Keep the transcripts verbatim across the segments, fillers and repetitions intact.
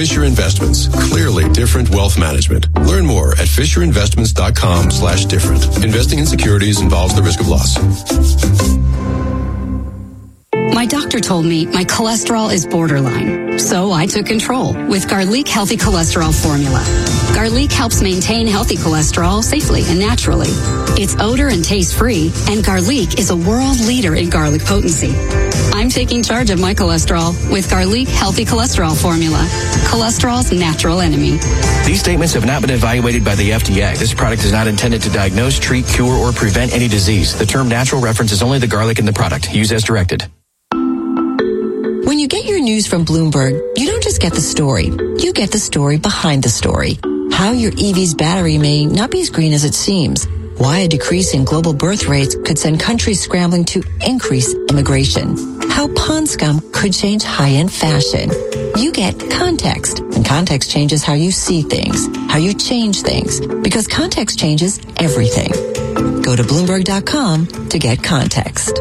Fisher Investments. Clearly different wealth management. Learn more at fisher investments dot com slash different. Investing in securities involves the risk of loss. My doctor told me my cholesterol is borderline, so I took control with Garlic Healthy Cholesterol Formula. Garlic helps maintain healthy cholesterol safely and naturally. It's odor and taste-free, and Garlic is a world leader in garlic potency. I'm taking charge of my cholesterol with Garlic Healthy Cholesterol Formula, cholesterol's natural enemy. These statements have not been evaluated by the F D A. This product is not intended to diagnose, treat, cure, or prevent any disease. The term natural references only the garlic in the product. Use as directed. When you get your news from Bloomberg, you don't just get the story. You get the story behind the story. How your E V's battery may not be as green as it seems. Why a decrease in global birth rates could send countries scrambling to increase immigration. How pond scum could change high-end fashion. You get context, and context changes how you see things, how you change things, because context changes everything. Go to Bloomberg dot com to get context.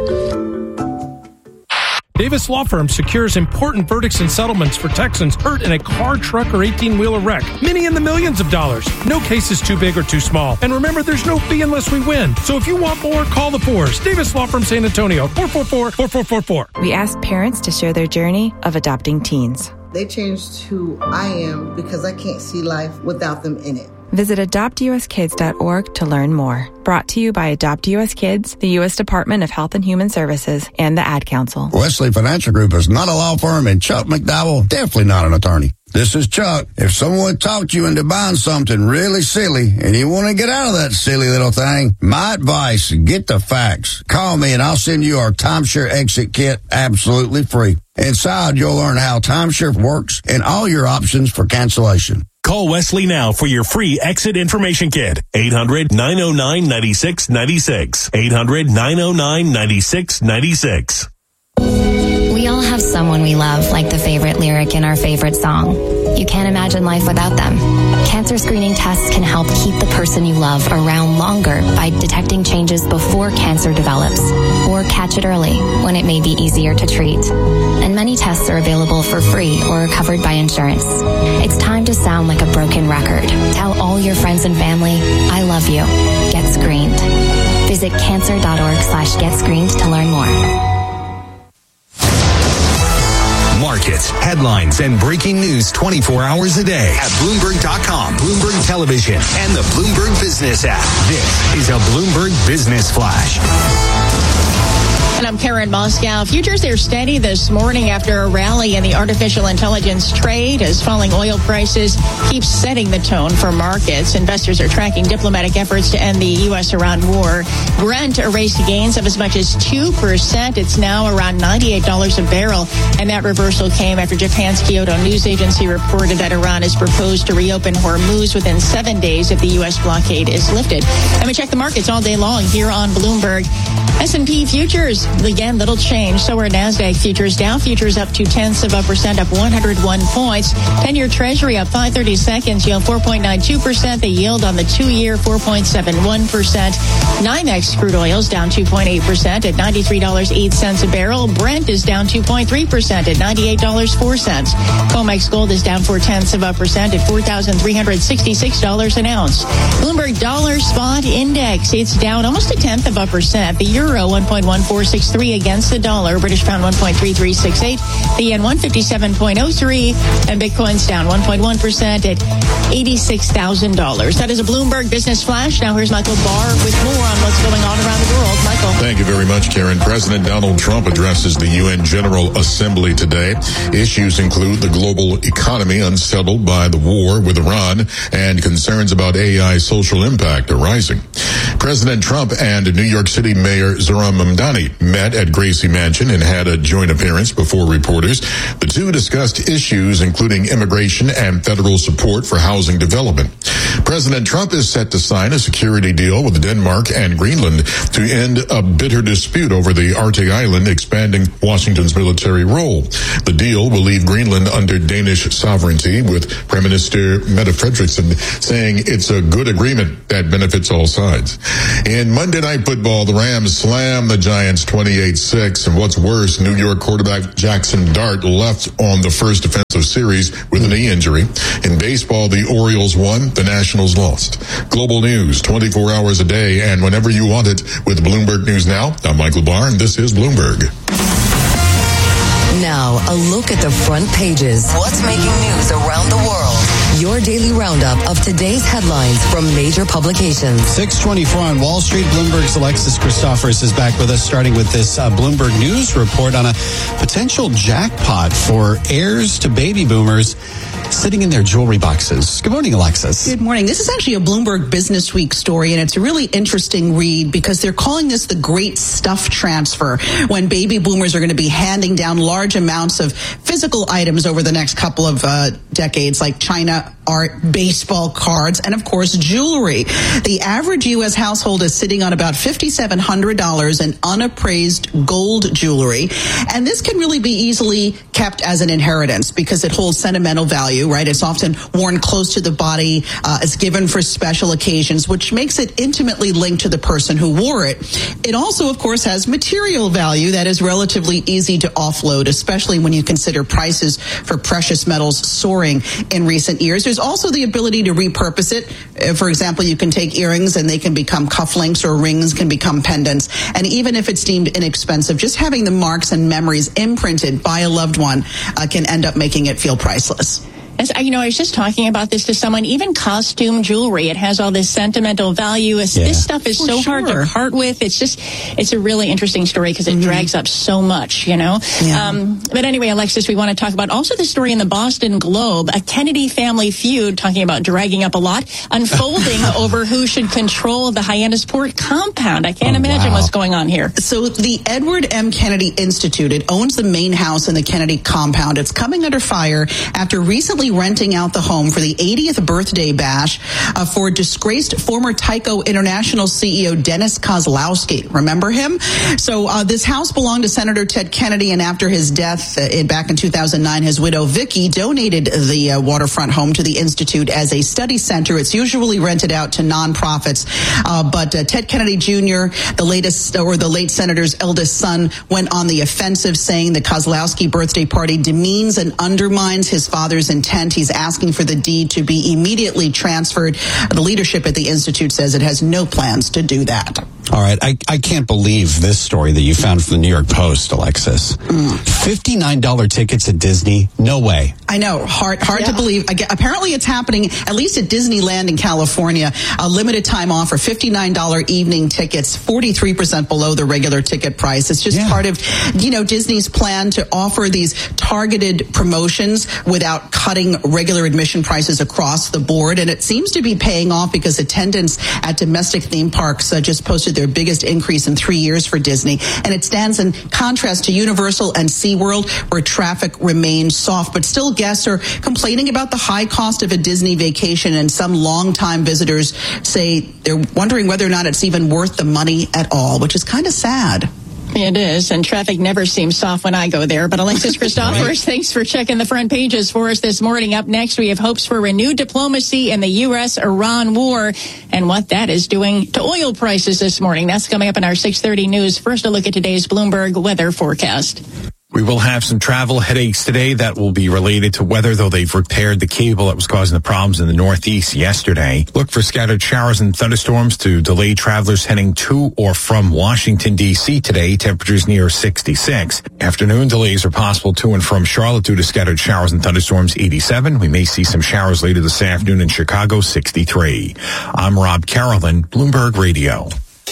Davis Law Firm secures important verdicts and settlements for Texans hurt in a car, truck, or eighteen-wheeler wreck. Many in the millions of dollars. No case is too big or too small. And remember, there's no fee unless we win. So if you want more, call the Fours. Davis Law Firm San Antonio, four four four, four four four four. We asked parents to share their journey of adopting teens. They changed who I am because I can't see life without them in it. Visit adopt u s kids dot org to learn more. Brought to you by Adopt U S Kids, the U S Department of Health and Human Services, and the Ad Council. Wesley Financial Group is not a law firm, and Chuck McDowell definitely not an attorney. This is Chuck. If someone talked you into buying something really silly and you want to get out of that silly little thing, my advice, get the facts. Call me and I'll send you our timeshare exit kit absolutely free. Inside, you'll learn how timeshare works and all your options for cancellation. Call Wesley now for your free exit information kit. eight hundred, nine oh nine, nine six nine six. eight hundred, nine oh nine, nine six nine six. We all have someone we love, like the favorite lyric in our favorite song. You can't imagine life without them. Cancer screening tests can help keep the person you love around longer by detecting changes before cancer develops, or catch it early when it may be easier to treat. And many tests are available for free or covered by insurance. It's time to sound like a broken record. Tell all your friends and family, I love you. Get screened. Visit cancer dot org slash get screened to learn more. Markets, headlines, and breaking news twenty-four hours a day at Bloomberg dot com, Bloomberg Television, and the Bloomberg Business app. This is a Bloomberg Business Flash. And I'm Karen Moscow. Futures are steady this morning after a rally in the artificial intelligence trade as falling oil prices keep setting the tone for markets. Investors are tracking diplomatic efforts to end the U S-Iran war. Brent erased gains of as much as two percent. It's now around ninety-eight dollars a barrel. And that reversal came after Japan's Kyodo News Agency reported that Iran has proposed to reopen Hormuz within seven days if the U S blockade is lifted. And we check the markets all day long here on Bloomberg. S and P futures, again, little change. So are NASDAQ futures. Dow futures up two tenths of a percent, up one hundred one points. ten-year Treasury up five thirty seconds, yield four point nine two percent. The yield on the two-year, four point seven one percent. NYMEX crude oil's down two point eight percent at ninety-three dollars and eight cents a barrel. Brent is down two point three percent at ninety-eight dollars and four cents. COMEX gold is down four tenths of a percent at four thousand three hundred sixty-six dollars an ounce. Bloomberg Dollar Spot Index, it's down almost a tenth of a percent. The euro, one point one four six three against the dollar. British pound, one point three three six eight. The yen, one fifty-seven point oh three. And Bitcoin's down one point one percent at eighty-six thousand dollars. That is a Bloomberg Business Flash. Now here's Michael Barr with more on what's going on around the world. Michael. Thank you very much, Karen. President Donald Trump addresses the U N General Assembly today. Issues include the global economy unsettled by the war with Iran and concerns about A I social impact are rising. President Trump and New York City Mayor Zohran Mamdani met at Gracie Mansion and had a joint appearance before reporters. The two discussed issues including immigration and federal support for housing development. President Trump is set to sign a security deal with Denmark and Greenland to end a bitter dispute over the Arctic island, expanding Washington's military role. The deal will leave Greenland under Danish sovereignty, with Prime Minister Mette Frederiksen saying it's a good agreement that benefits all sides. In Monday Night Football, the Rams slammed the Giants twenty-eight six, and what's worse, New York quarterback Jackson Dart left on the first defensive series with a knee injury. In baseball, the Orioles won, the Nationals lost. Global news, twenty-four hours a day, and whenever you want it, with Bloomberg News Now. I'm Michael Barr, and this is Bloomberg. Now, a look at the front pages. What's making news around the world? Your daily roundup of today's headlines from major publications. six twenty-four on Wall Street. Bloomberg's Alexis Christophers is back with us, starting with this uh, Bloomberg News report on a potential jackpot for heirs to baby boomers sitting in their jewelry boxes. Good morning, Alexis. Good morning. This is actually a Bloomberg Business Week story, and it's a really interesting read because they're calling this the great stuff transfer, when baby boomers are going to be handing down large amounts of physical items over the next couple of uh, decades, like china, art, baseball cards, and of course, jewelry. The average U S household is sitting on about five thousand seven hundred dollars in unappraised gold jewelry, and this can really be easily kept as an inheritance because it holds sentimental value. Right, it's often worn close to the body. Uh, it's given for special occasions, which makes it intimately linked to the person who wore it. It also, of course, has material value that is relatively easy to offload, especially when you consider prices for precious metals soaring in recent years. There's also the ability to repurpose it. Uh, for example, you can take earrings and they can become cufflinks, or rings can become pendants. And even if it's deemed inexpensive, just having the marks and memories imprinted by a loved one uh, can end up making it feel priceless. As, you know, I was just talking about this to someone. Even costume jewelry, it has all this sentimental value. Yeah. This stuff is For so sure. hard to part with. It's just, it's a really interesting story because it mm-hmm. drags up so much, you know. Yeah. Um, but anyway, Alexis, we want to talk about also the story in the Boston Globe, a Kennedy family feud, talking about dragging up a lot, unfolding over who should control the Hyannisport compound. I can't oh, imagine wow. what's going on here. So the Edward M. Kennedy Institute, it owns the main house in the Kennedy compound. It's coming under fire after recently renting out the home for the eightieth birthday bash uh, for disgraced former Tyco International C E O Dennis Kozlowski. Remember him? So uh, this house belonged to Senator Ted Kennedy, and after his death uh, in, back in two thousand nine, his widow Vicky donated the uh, waterfront home to the Institute as a study center. It's usually rented out to nonprofits, uh, but uh, Ted Kennedy Junior, the latest or the late senator's eldest son, went on the offensive, saying the Kozlowski birthday party demeans and undermines his father's intent. He's asking for the deed to be immediately transferred. The leadership at the Institute says it has no plans to do that. All right. I, I can't believe this story that you found from the New York Post, Alexis. Mm. fifty-nine dollars tickets at Disney? No way. I know. Hard hard yeah. to believe. Again, apparently it's happening, at least at Disneyland in California. A limited time offer, fifty-nine dollars evening tickets, forty-three percent below the regular ticket price. It's just yeah. part of, you know, Disney's plan to offer these targeted promotions without cutting regular admission prices across the board. And it seems to be paying off because attendance at domestic theme parks uh, just posted their biggest increase in three years for Disney. And it stands in contrast to Universal and SeaWorld, where traffic remains soft. But still, guests are complaining about the high cost of a Disney vacation, and some longtime visitors say they're wondering whether or not it's even worth the money at all, which is kind of sad. It is, and traffic never seems soft when I go there. But Alexis Christophers, right. Thanks for checking the front pages for us this morning. Up next, we have hopes for renewed diplomacy in the U S Iran war and what that is doing to oil prices this morning. That's coming up in our six thirty news. First, a look at today's Bloomberg weather forecast. We will have some travel headaches today that will be related to weather, though they've repaired the cable that was causing the problems in the Northeast yesterday. Look for scattered showers and thunderstorms to delay travelers heading to or from Washington, D C today. Temperatures near sixty-six. Afternoon delays are possible to and from Charlotte due to scattered showers and thunderstorms, eighty-seven. We may see some showers later this afternoon in Chicago, sixty-three. I'm Rob Carolyn, Bloomberg Radio.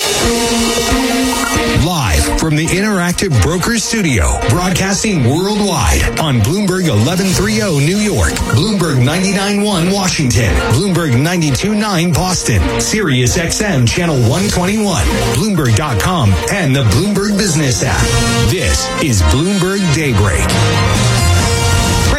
Live from the Interactive Brokers Studio, broadcasting worldwide on Bloomberg eleven thirty New York, Bloomberg ninety-nine point one Washington, Bloomberg ninety-two point nine Boston, Sirius X M Channel one twenty-one, Bloomberg dot com, and the Bloomberg Business app. This is Bloomberg Daybreak.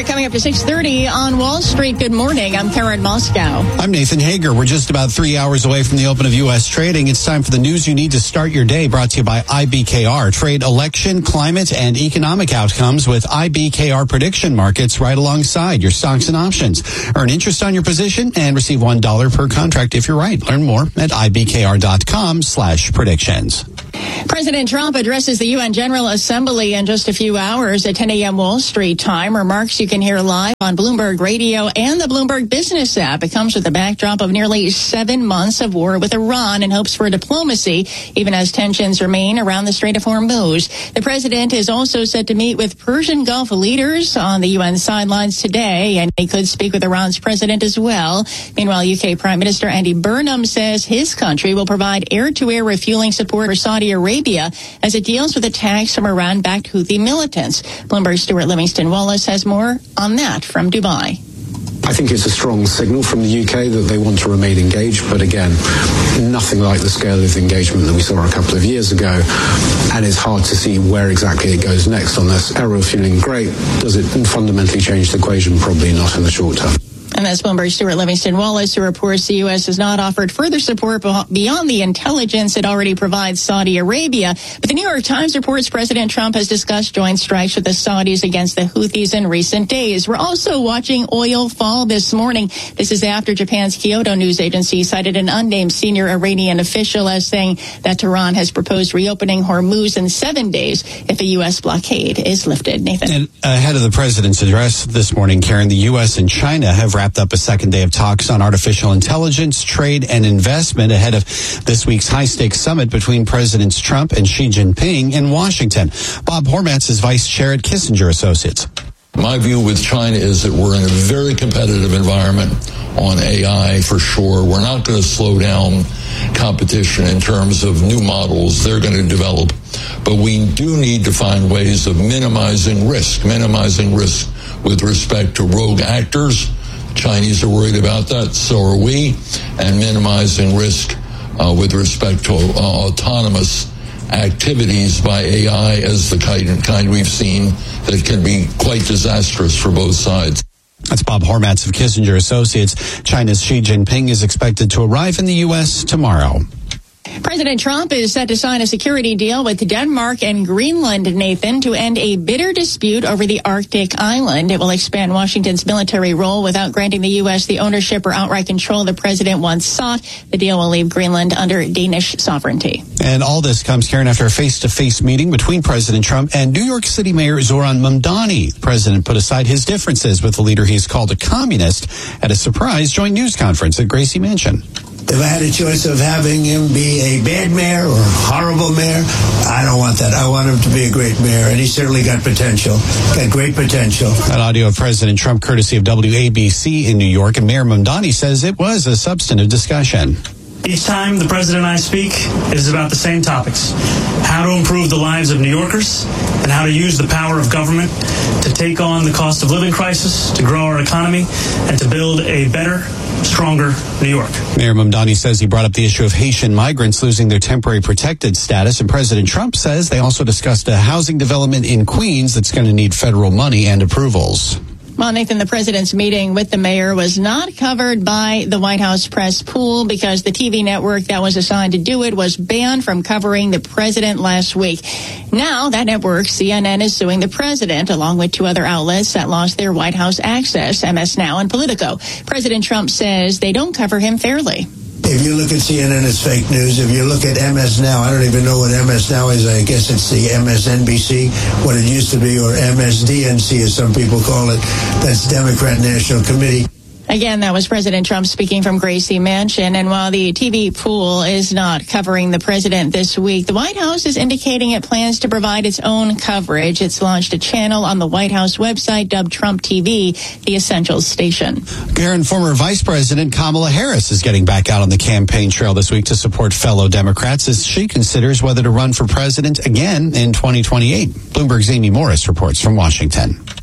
coming up to six thirty on Wall Street. Good morning. I'm Karen Moscow. I'm Nathan Hager. We're just about three hours away from the open of U S trading. It's time for the news you need to start your day, brought to you by I B K R. Trade election, climate, and economic outcomes with I B K R prediction markets right alongside your stocks and options. Earn interest on your position and receive one dollar per contract if you're right. Learn more at ibkr.com slash predictions. President Trump addresses the U N General Assembly in just a few hours at ten a.m. Wall Street time. Remarks you can hear live on Bloomberg Radio and the Bloomberg Business app. It comes with the backdrop of nearly seven months of war with Iran and hopes for diplomacy, even as tensions remain around the Strait of Hormuz. The president is also set to meet with Persian Gulf leaders on the U N sidelines today, and he could speak with Iran's president as well. Meanwhile, U K Prime Minister Andy Burnham says his country will provide air-to-air refueling support for Saudi Arabia as it deals with attacks from Iran-backed Houthi militants. Bloomberg's Stuart Livingston Wallace has more on that from Dubai. I think it's a strong signal from the U K that they want to remain engaged, but again, nothing like the scale of the engagement that we saw a couple of years ago, and it's hard to see where exactly it goes next on this. Air refueling, great. Does it fundamentally change the equation? Probably not in the short term. And that's Bloomberg's Stuart Livingston Wallace, who reports the U S has not offered further support beyond the intelligence it already provides Saudi Arabia. But the New York Times reports President Trump has discussed joint strikes with the Saudis against the Houthis in recent days. We're also watching oil fall this morning. This is after Japan's Kyodo news agency cited an unnamed senior Iranian official as saying that Tehran has proposed reopening Hormuz in seven days if a U S blockade is lifted. Nathan. And ahead of the president's address this morning, Karen, the U S and China have wrapped up a second day of talks on artificial intelligence, trade, and investment ahead of this week's high-stakes summit between Presidents Trump and Xi Jinping in Washington. Bob Hormats is vice chair at Kissinger Associates. My view with China is that we're in a very competitive environment on A I for sure. We're not going to slow down competition in terms of new models they're going to develop. But we do need to find ways of minimizing risk, minimizing risk with respect to rogue actors. Chinese are worried about that, so are we, and minimizing risk uh, with respect to uh, autonomous activities by A I as the kind, kind we've seen that can be quite disastrous for both sides. That's Bob Hormats of Kissinger Associates. China's Xi Jinping is expected to arrive in the U S tomorrow. President Trump is set to sign a security deal with Denmark and Greenland, Nathan, to end a bitter dispute over the Arctic island. It will expand Washington's military role without granting the U S the ownership or outright control the president once sought. The deal will leave Greenland under Danish sovereignty. And all this comes, Karen, after a face-to-face meeting between President Trump and New York City Mayor Zoran Mamdani. The president put aside his differences with the leader he's called a communist at a surprise joint news conference at Gracie Mansion. If I had a choice of having him be a bad mayor or a horrible mayor, I don't want that. I want him to be a great mayor, and he's certainly got potential, got great potential. That audio of President Trump, courtesy of W A B C in New York, and Mayor Mamdani says it was a substantive discussion. Each time the president and I speak, it is about the same topics. How to improve the lives of New Yorkers and how to use the power of government to take on the cost of living crisis, to grow our economy, and to build a better, stronger New York. Mayor Mamdani says he brought up the issue of Haitian migrants losing their temporary protected status, and President Trump says they also discussed a housing development in Queens that's going to need federal money and approvals. Well, Nathan, the president's meeting with the mayor was not covered by the White House press pool because the T V network that was assigned to do it was banned from covering the president last week. Now, that network, C N N, is suing the president, along with two other outlets that lost their White House access, M S Now and Politico. President Trump says they don't cover him fairly. If you look at C N N, it's fake news. If you look at M S Now, I don't even know what M S Now is. I guess it's the M S N B C, what it used to be, or M S D N C, as some people call it. That's Democrat National Committee. Again, that was President Trump speaking from Gracie Mansion. And while the T V pool is not covering the president this week, the White House is indicating it plans to provide its own coverage. It's launched a channel on the White House website dubbed Trump T V, the Essentials station. Karen, former Vice President Kamala Harris is getting back out on the campaign trail this week to support fellow Democrats as she considers whether to run for president again in twenty twenty-eight. Bloomberg's Amy Morris reports from Washington.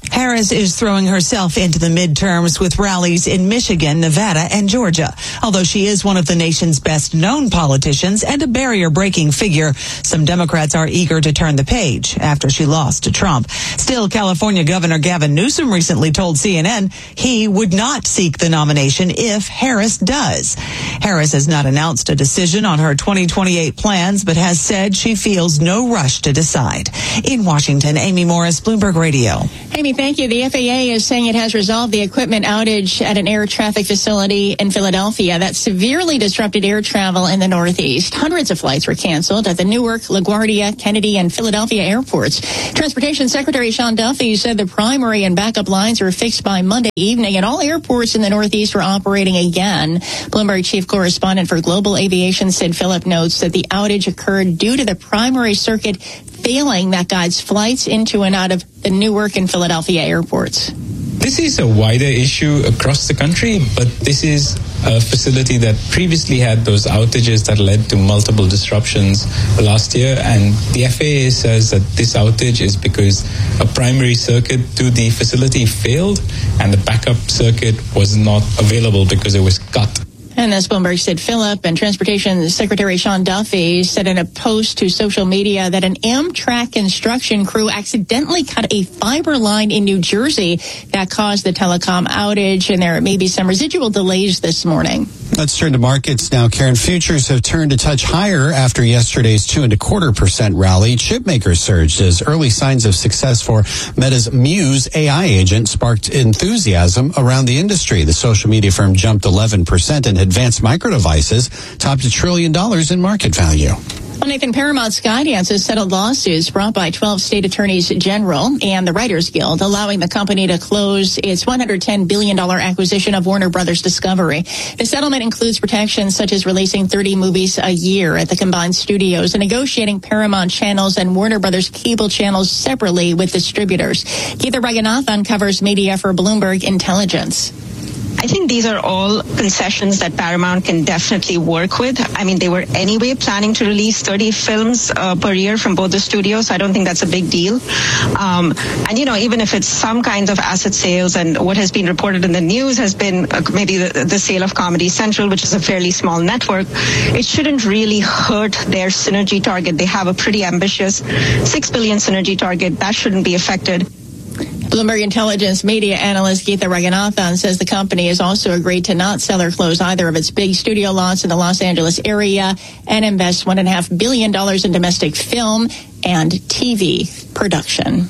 Harris is throwing herself into the midterms with rallies in Michigan, Nevada, and Georgia. Although she is one of the nation's best-known politicians and a barrier-breaking figure, some Democrats are eager to turn the page after she lost to Trump. Still, California Governor Gavin Newsom recently told C N N he would not seek the nomination if Harris does. Harris has not announced a decision on her twenty twenty-eight plans, but has said she feels no rush to decide. In Washington, Amy Morris, Bloomberg Radio. Amy, thank you. The F A A is saying it has resolved the equipment outage at an air traffic facility in Philadelphia that severely disrupted air travel in the Northeast. Hundreds of flights were canceled at the Newark, LaGuardia, Kennedy, and Philadelphia airports. Transportation Secretary Sean Duffy said the primary and backup lines were fixed by Monday evening, and all airports in the Northeast were operating again. Bloomberg chief correspondent for Global Aviation Sid Phillip notes that the outage occurred due to the primary circuit failing that guides flights into and out of the Newark and Philadelphia airports. This is a wider issue across the country, but this is a facility that previously had those outages that led to multiple disruptions last year, and the F A A says that this outage is because a primary circuit to the facility failed and the backup circuit was not available because it was cut. And as Bloomberg said, Phillip and Transportation Secretary Sean Duffy said in a post to social media that an Amtrak construction crew accidentally cut a fiber line in New Jersey that caused the telecom outage, and there may be some residual delays this morning. Let's turn to markets now. Karen, futures have turned a touch higher after yesterday's two and a quarter percent rally. Chipmakers surged as early signs of success for Meta's Muse A I agent sparked enthusiasm around the industry. The social media firm jumped eleven percent, and Advanced Micro Devices topped a trillion dollars in market value. Well, Nathan, Paramount Skydance has settled lawsuits brought by twelve state attorneys general and the Writers Guild, allowing the company to close its one hundred ten billion dollars acquisition of Warner Brothers Discovery. The settlement includes protections such as releasing thirty movies a year at the combined studios and negotiating Paramount channels and Warner Brothers cable channels separately with distributors. Geetha Raghunathan covers media for Bloomberg Intelligence. I think these are all concessions that Paramount can definitely work with. I mean, they were anyway planning to release thirty films uh, per year from both the studios, so I don't think that's a big deal. Um, and, you know, even if it's some kinds of asset sales, and what has been reported in the news has been uh, maybe the, the sale of Comedy Central, which is a fairly small network, it shouldn't really hurt their synergy target. They have a pretty ambitious six billion dollars synergy target. That shouldn't be affected. Bloomberg Intelligence media analyst Geetha Raghunathan says the company has also agreed to not sell or close either of its big studio lots in the Los Angeles area and invest one point five billion dollars in domestic film and T V production.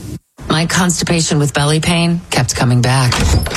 My constipation with belly pain kept coming back.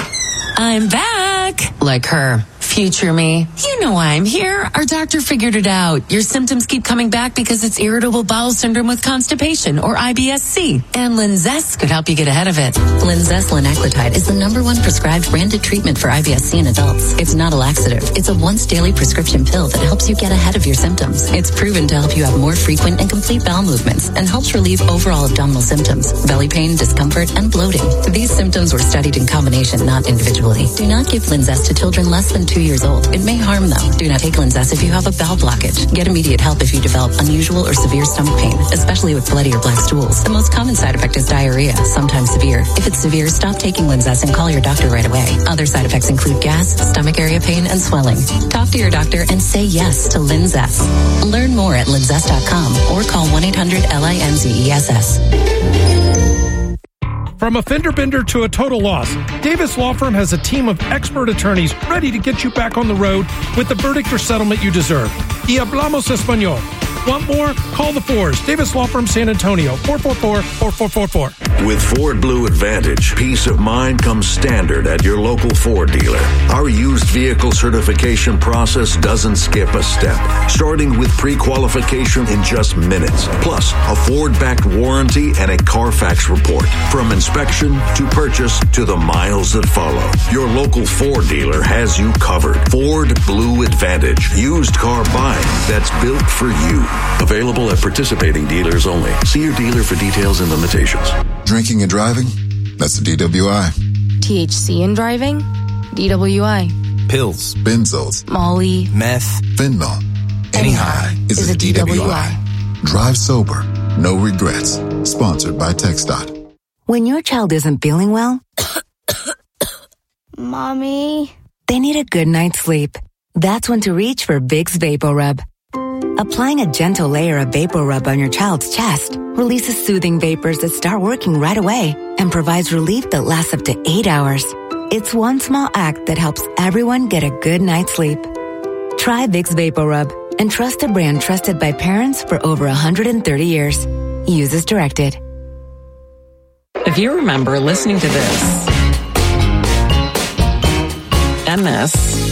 I'm back! Like her. Future me. You know why I'm here. Our doctor figured it out. Your symptoms keep coming back because it's irritable bowel syndrome with constipation, or I B S C. And Linzess could help you get ahead of it. Linzess linaclotide is the number one prescribed branded treatment for I B S C in adults. It's not a laxative. It's a once daily prescription pill that helps you get ahead of your symptoms. It's proven to help you have more frequent and complete bowel movements and helps relieve overall abdominal symptoms, belly pain, discomfort, and bloating. These symptoms were studied in combination, not individually. Do not give Linzess to children less than two years old. It may harm them. Do not take Linzess if you have a bowel blockage. Get immediate help if you develop unusual or severe stomach pain, especially with bloody or black stools. The most common side effect is diarrhea, sometimes severe. If it's severe, stop taking Linzess and call your doctor right away. Other side effects include gas, stomach area pain, and swelling. Talk to your doctor and say yes to Linzess. Learn more at linzess dot com or call one eight hundred L I N Z E S S. From a fender bender to a total loss, Davis Law Firm has a team of expert attorneys ready to get you back on the road with the verdict or settlement you deserve. Y hablamos español. Want more? Call the Fours. Davis Law Firm, San Antonio, four four four, four four four four. With Ford Blue Advantage, peace of mind comes standard at your local Ford dealer. Our used vehicle certification process doesn't skip a step, starting with pre-qualification in just minutes. Plus, a Ford-backed warranty and a Carfax report. From inspection to purchase to the miles that follow. Your local Ford dealer has you covered. Ford Blue Advantage. Used car buying that's built for you. Available at participating dealers only. See your dealer for details and limitations. Drinking and driving? That's a D W I. T H C in driving? D W I. Pills, benzos, Molly, meth, fentanyl. Any high is, is a, a D W I. D W I. Drive sober. No regrets. Sponsored by TxDOT. When your child isn't feeling well, Mommy? they need a good night's sleep. That's when to reach for Vicks VapoRub. Applying a gentle layer of VapoRub on your child's chest releases soothing vapors that start working right away and provides relief that lasts up to eight hours. It's one small act that helps everyone get a good night's sleep. Try Vicks VapoRub and trust a brand trusted by parents for over one hundred thirty years. Use as directed. If you remember listening to this and this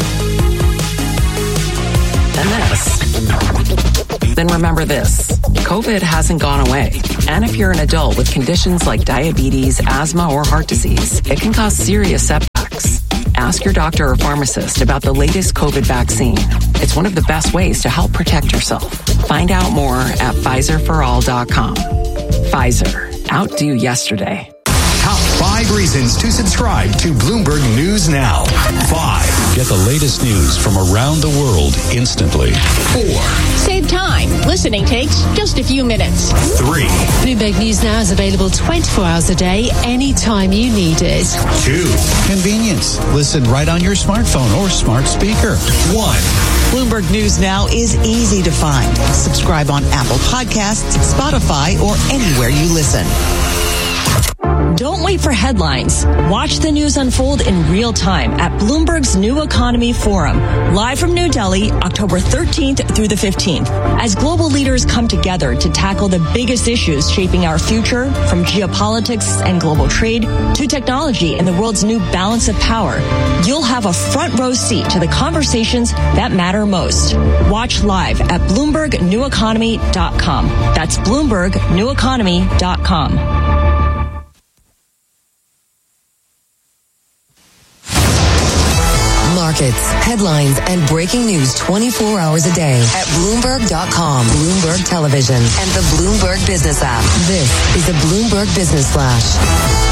and this, then remember this. COVID hasn't gone away. And if you're an adult with conditions like diabetes, asthma, or heart disease, it can cause serious setbacks. Ask your doctor or pharmacist about the latest COVID vaccine. It's one of the best ways to help protect yourself. Find out more at Pfizer for all dot com. Pfizer. Outdo yesterday. Top five reasons to subscribe to Bloomberg News Now. Five. Get the latest news from around the world instantly. Four. Save time. Listening takes just a few minutes. Three. Bloomberg News Now is available twenty-four hours a day, anytime you need it. Two. Convenience. Listen right on your smartphone or smart speaker. One. Bloomberg News Now is easy to find. Subscribe on Apple Podcasts, Spotify, or anywhere you listen. Don't wait for headlines. Watch the news unfold in real time at Bloomberg's New Economy Forum, live from New Delhi, October thirteenth through the fifteenth, as global leaders come together to tackle the biggest issues shaping our future, from geopolitics and global trade to technology and the world's new balance of power. You'll have a front row seat to the conversations that matter most. Watch live at Bloomberg New Economy dot com. That's Bloomberg New Economy dot com. Markets, headlines, and breaking news twenty-four hours a day at Bloomberg dot com, Bloomberg Television, and the Bloomberg Business app. This is the Bloomberg Business Flash.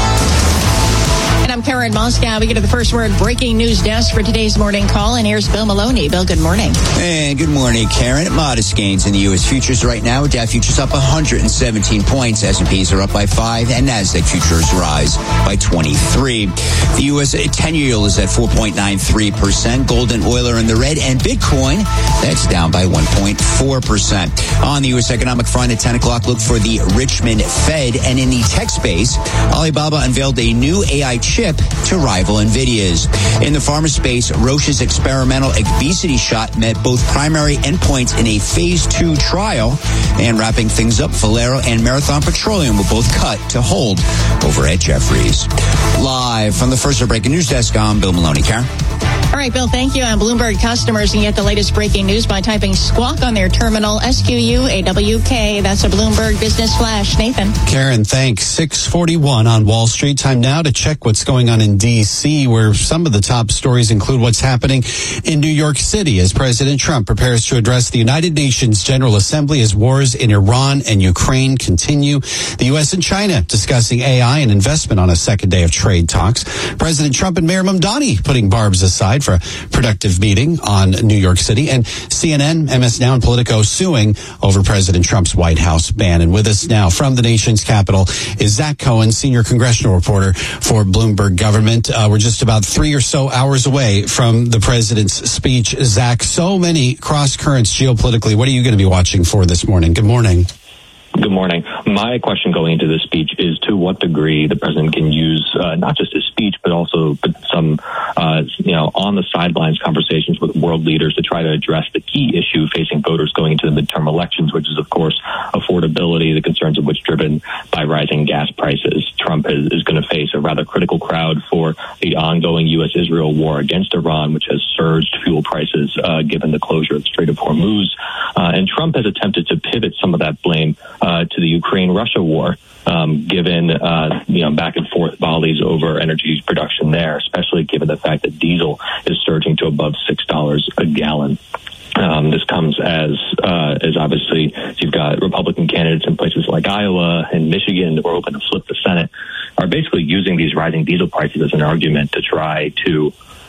And I'm Karen Moscow. We get to the first word breaking news desk for today's morning call. And here's Bill Maloney. Bill, good morning. And good morning, Karen. Modest gains in the U S futures right now. Dow futures up one hundred seventeen points. S and P's are up by five. And NASDAQ futures rise by twenty-three. The U S ten-year yield is at four point nine three percent. Gold and oil are in the red. And Bitcoin, that's down by one point four percent. On the U S economic front at ten o'clock, look for the Richmond Fed. And in the tech space, Alibaba unveiled a new A I chip to rival NVIDIA's. In the pharma space, Roche's experimental obesity shot met both primary endpoints in a phase two trial. And wrapping things up, Valero and Marathon Petroleum will both cut to hold over at Jefferies. Live from the first breaking news desk, I'm Bill Maloney. Karen? All right, Bill, thank you. And Bloomberg customers can get the latest breaking news by typing squawk on their terminal, S Q U A W K. That's a Bloomberg Business Flash. Nathan. Karen, thanks. six forty-one on Wall Street. Time now to check what's going on in D C, where some of the top stories include what's happening in New York City as President Trump prepares to address the United Nations General Assembly as wars in Iran and Ukraine continue. The U S and China discussing A I and investment on a second day of trade talks. President Trump and Mayor Mamdani putting barbs aside for a productive meeting on New York City, and C N N, M S Now, and Politico suing over President Trump's White House ban. And with us now from the nation's capital is Zach Cohen, senior congressional reporter for Bloomberg Government. Uh, we're just about three or so hours away from the president's speech. Zach, so many cross currents geopolitically. What are you going to be watching for this morning? Good morning. Good morning. My question going into this speech is to what degree the president can use uh, not just his speech, but also some, uh, you know, on the sidelines conversations with world leaders to try to address the key issue facing voters going into the midterm elections, which is, of course, affordability, the concerns of which driven by rising gas prices. Trump is, is going to face a rather critical crowd for the ongoing U S Israel war against Iran, which has surged fuel prices uh, given the closure of the Strait of Hormuz. Uh, and Trump has attempted to pivot some of that blame Uh, to the Ukraine-Russia war, um, given uh, you know back and forth volleys over energy production there, especially given the fact that diesel is surging to above six dollars a gallon. Um, this comes as uh, as obviously you've got Republican candidates in places like Iowa and Michigan that were hoping to flip the Senate, are basically using these rising diesel prices as an argument to try to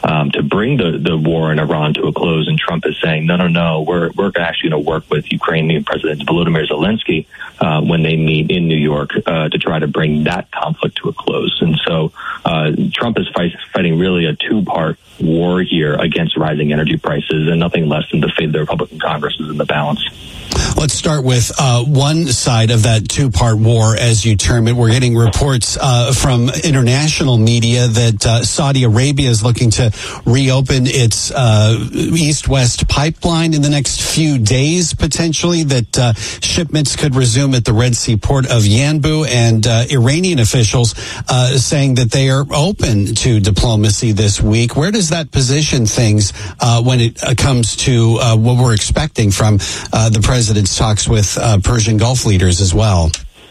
um, to bring the, the war in Iran to a close. And Trump is saying, no, no, no, we're we're actually going to work with Ukrainian President Volodymyr Zelensky uh, when they meet in New York uh, to try to bring that conflict to a close. And so uh, Trump is fight, fighting really a two-part war here against rising energy prices, and nothing less than the fate of the Republican Congress is in the balance. Let's start with uh, one side of that two-part war, as you term it. We're getting reports uh, from international media that uh, Saudi Arabia is looking to reopen its uh, east-west pipeline in the next few days, potentially, that uh, shipments could resume at the Red Sea port of Yanbu, and uh, Iranian officials uh, saying that they are open to diplomacy this week. Where does that position things uh, when it uh, comes to uh, what we're expecting from uh, the president's talks with uh, Persian Gulf leaders as well?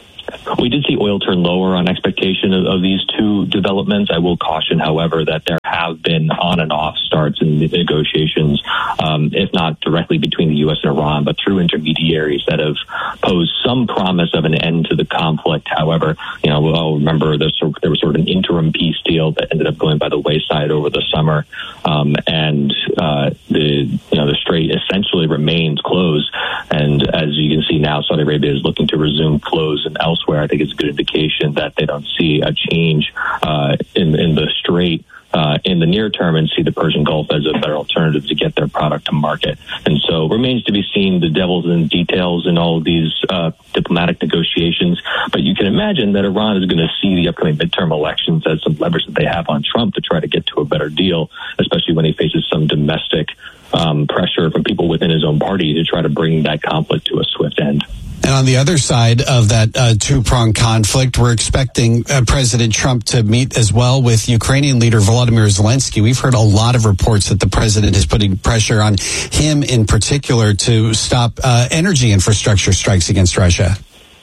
We did see oil turn lower on expectation of, of these two developments. I will caution, however, that there have been on and off starts in the negotiations, um, if not directly between the U S and Iran, but through intermediaries that have posed some promise of an end to the conflict. However, you know, we'll remember there, there was sort of an interim peace deal that ended up going by the wayside over the summer, um, and uh, the you know the strait essentially remains closed. And as you can see now, Saudi Arabia is looking to resume flows and elsewhere. I think it's a good indication that they don't see a change uh, in, in the strait uh, in the near term, and see the Persian Gulf as a better alternative to get their product to market. And so remains to be seen the devil's in details in all of these uh, diplomatic negotiations. But you can imagine that Iran is going to see the upcoming midterm elections as some leverage that they have on Trump to try to get to a better deal, especially when he faces some domestic um, pressure from people within his own party to try to bring that conflict to a swift end. And on the other side of that uh, two-pronged conflict, we're expecting uh, President Trump to meet as well with Ukrainian leader Volodymyr Zelensky. We've heard a lot of reports that the president is putting pressure on him in particular to stop uh, energy infrastructure strikes against Russia.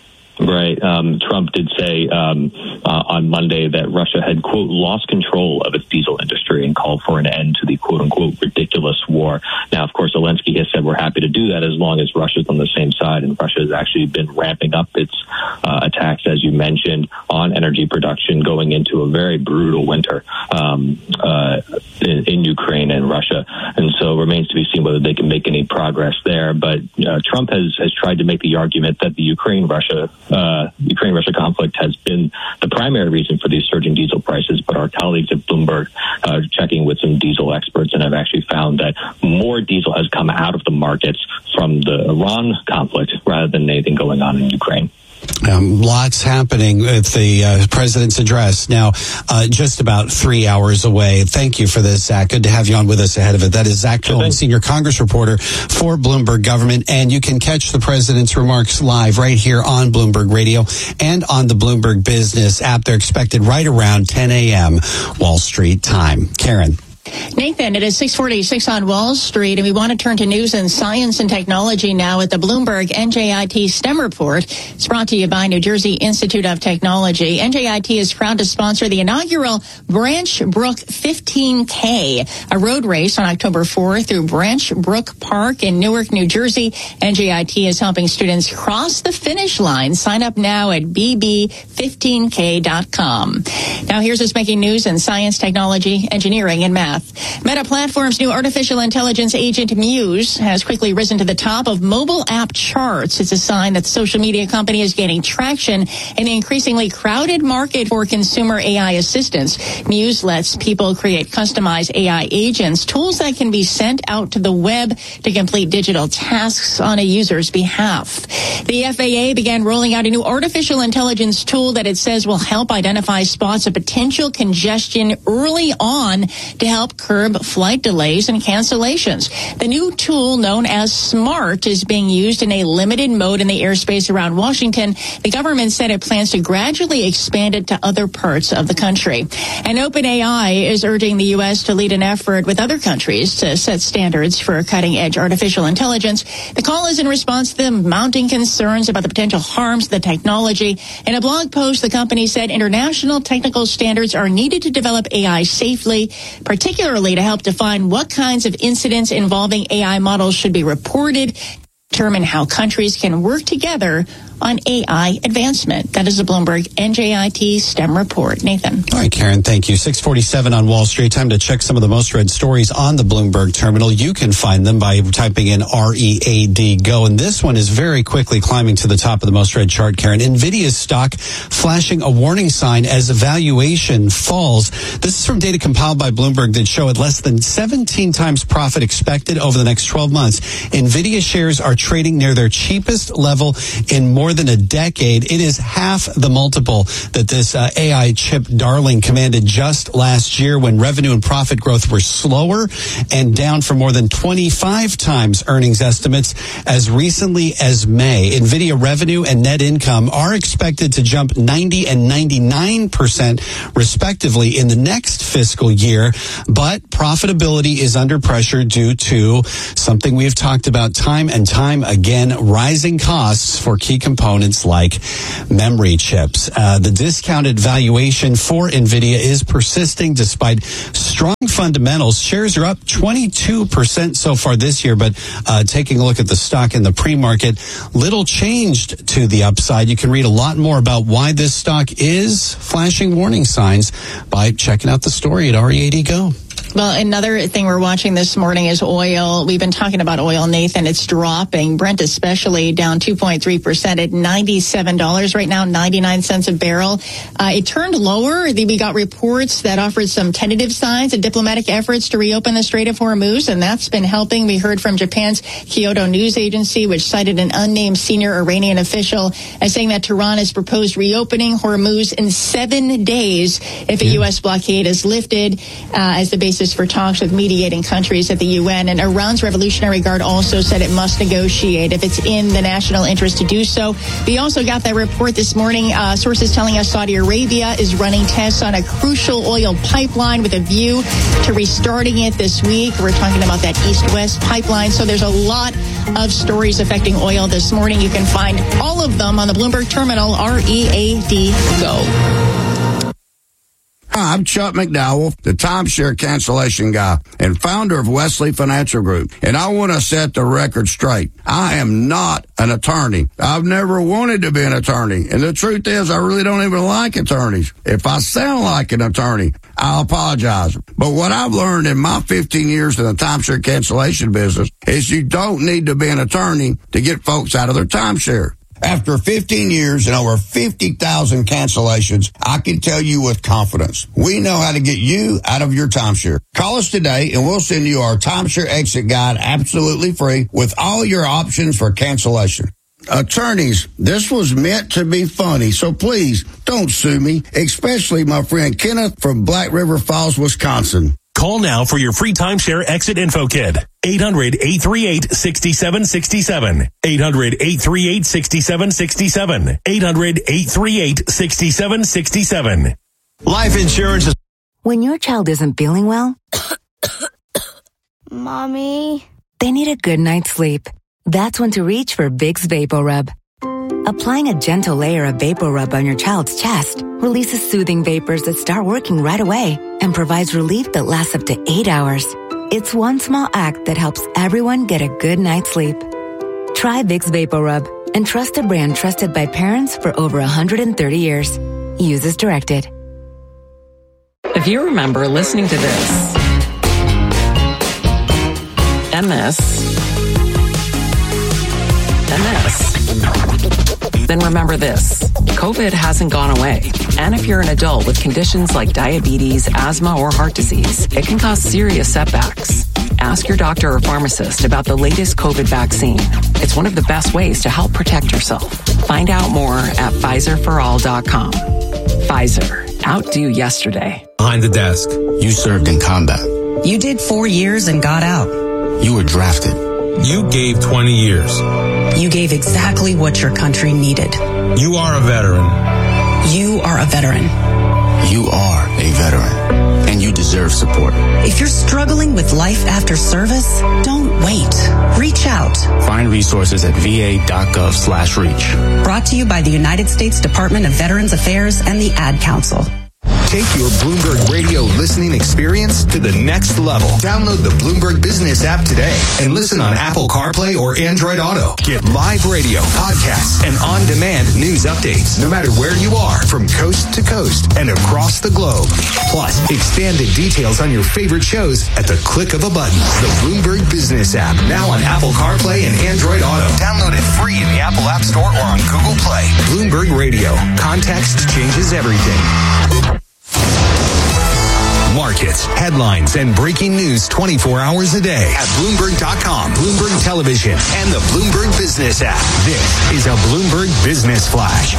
Right. Um, Trump did say um, uh, on Monday that Russia had, quote, lost control of its diesel industry and called for an end to the, quote, unquote, ridiculous war. Now, of course, Zelensky has said we're happy to do that as long as Russia's on the same side. And Russia has actually been ramping up its uh, attacks, as you mentioned, on energy production going into a very brutal winter um, uh, in, in Ukraine and Russia. And so it remains to be seen whether they can make any progress there. But uh, Trump has, has tried to make the argument that the Ukraine-Russia Uh, Ukraine-Russia conflict has been the primary reason for these surging diesel prices, but our colleagues at Bloomberg uh, checking with some diesel experts and have actually found that more diesel has come out of the markets from the Iran conflict rather than anything going on in Ukraine. Um, lots happening with the uh, president's address now, uh, just about three hours away. Thank you for this, Zach. Good to have you on with us ahead of it. That is Zach Cohen, senior Congress reporter for Bloomberg Government. And you can catch the president's remarks live right here on Bloomberg Radio and on the Bloomberg Business app. They're expected right around ten a.m. Wall Street time. Karen. Nathan, it is six forty-six on Wall Street, and we want to turn to news and science and technology now at the Bloomberg N J I T STEM Report. It's brought to you by New Jersey Institute of Technology. N J I T is proud to sponsor the inaugural Branch Brook fifteen K, a road race on October fourth through Branch Brook Park in Newark, New Jersey. N J I T is helping students cross the finish line. Sign up now at b b fifteen k dot com. Now here's what's making news in science, technology, engineering, and math. Meta Platforms' new artificial intelligence agent Muse has quickly risen to the top of mobile app charts. It's a sign that the social media company is gaining traction in the increasingly crowded market for consumer A I assistants. Muse lets people create customized A I agents, tools that can be sent out to the web to complete digital tasks on a user's behalf. The F A A began rolling out a new artificial intelligence tool that it says will help identify spots of potential congestion early on to help curb flight delays and cancellations. The new tool, known as SMART, is being used in a limited mode in the airspace around Washington. The government said it plans to gradually expand it to other parts of the country. And OpenAI is urging the U S to lead an effort with other countries to set standards for cutting-edge artificial intelligence. The call is in response to the mounting concerns about the potential harms of the technology. In a blog post, the company said international technical standards are needed to develop A I safely, particularly to help define what kinds of incidents involving A I models should be reported, determine how countries can work together on A I advancement. That is a Bloomberg N J I T STEM report. Nathan. All right, Karen, thank you. six forty-seven on Wall Street. Time to check some of the most read stories on the Bloomberg terminal. You can find them by typing in R E A D Go. And this one is very quickly climbing to the top of the most read chart, Karen. NVIDIA's stock flashing a warning sign as valuation falls. This is from data compiled by Bloomberg that show at less than seventeen times profit expected over the next twelve months. NVIDIA shares are trading near their cheapest level in more than a decade. It is half the multiple that this uh, A I chip darling commanded just last year when revenue and profit growth were slower and down for more than twenty-five times earnings estimates as recently as May. NVIDIA revenue and net income are expected to jump ninety and ninety-nine percent respectively in the next fiscal year, but profitability is under pressure due to something we've talked about time and time again, rising costs for key components like memory chips. Uh, the discounted valuation for NVIDIA is persisting despite strong fundamentals. Shares are up twenty-two percent so far this year, but uh, taking a look at the stock in the pre-market, little changed to the upside. You can read a lot more about why this stock is flashing warning signs by checking out the story at R E A D Go. Well, another thing we're watching this morning is oil. We've been talking about oil, Nathan. It's dropping. Brent especially down two point three percent at ninety-seven dollars right now, ninety-nine cents a barrel. Uh, it turned lower. We got reports that offered some tentative signs of diplomatic efforts to reopen the Strait of Hormuz, and that's been helping. We heard from Japan's Kyodo News Agency, which cited an unnamed senior Iranian official as saying that Tehran has proposed reopening Hormuz in seven days if a U S blockade is lifted uh, as the basis for talks with mediating countries at the U N. And Iran's Revolutionary Guard also said it must negotiate if it's in the national interest to do so. We also got that report this morning. Uh, sources telling us Saudi Arabia is running tests on a crucial oil pipeline with a view to restarting it this week. We're talking about that east-west pipeline. So there's a lot of stories affecting oil this morning. You can find all of them on the Bloomberg terminal, R E A D Go. Hi, I'm Chuck McDowell, the timeshare cancellation guy and founder of Wesley Financial Group. And I want to set the record straight. I am not an attorney. I've never wanted to be an attorney. And the truth is, I really don't even like attorneys. If I sound like an attorney, I'll apologize. But what I've learned in my fifteen years in the timeshare cancellation business is you don't need to be an attorney to get folks out of their timeshare. After fifteen years and over fifty thousand cancellations, I can tell you with confidence, we know how to get you out of your timeshare. Call us today and we'll send you our timeshare exit guide absolutely free with all your options for cancellation. Attorneys, this was meant to be funny, so please don't sue me, especially my friend Kenneth from Black River Falls, Wisconsin. Call now for your free timeshare exit info kit. eight hundred, eight three eight, six seven six seven. eight hundred, eight three eight, six seven six seven. eight hundred, eight three eight, six seven six seven. Life insurance is... When your child isn't feeling well, Mommy, they need a good night's sleep. That's when to reach for Vicks VapoRub. Applying a gentle layer of VapoRub on your child's chest releases soothing vapors that start working right away and provides relief that lasts up to eight hours. It's one small act that helps everyone get a good night's sleep. Try Vicks VapoRub and trust a brand trusted by parents for over one hundred thirty years. Use as directed. If you remember listening to this and this and this, then remember this. COVID hasn't gone away. And if you're an adult with conditions like diabetes, asthma, or heart disease, it can cause serious setbacks. Ask your doctor or pharmacist about the latest COVID vaccine. It's one of the best ways to help protect yourself. Find out more at Pfizer for all dot com. Pfizer. Outdo yesterday. Behind the desk. You served in combat. You did four years and got out. You were drafted. You gave twenty years. You gave exactly what your country needed. You are a veteran. You are a veteran. You are a veteran, and you deserve support. If you're struggling with life after service, don't wait. Reach out. Find resources at va.gov slash reach. Brought to you by the United States Department of Veterans Affairs and the Ad Council. Take your Bloomberg Radio listening experience to the next level. Download the Bloomberg Business app today and listen on Apple CarPlay or Android Auto. Get live radio, podcasts, and on-demand news updates no matter where you are from coast to coast and across the globe. Plus, expanded details on your favorite shows at the click of a button. The Bloomberg Business app, now on Apple CarPlay and Android Auto. Download it free in the Apple App Store or on Google Play. Bloomberg Radio. Context changes everything. Markets, headlines, and breaking news twenty-four hours a day at Bloomberg dot com, Bloomberg Television, and the Bloomberg Business app. This is a Bloomberg Business Flash.